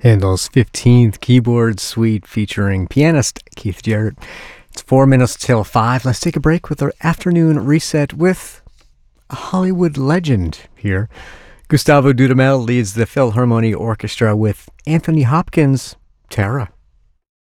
Handel's 15th Keyboard Suite featuring pianist Keith Jarrett. It's 4 minutes till 5. Let's take a break with our afternoon reset with a Hollywood legend here. Gustavo Dudamel leads the Philharmonia Orchestra with Anthony Hopkins' Tara.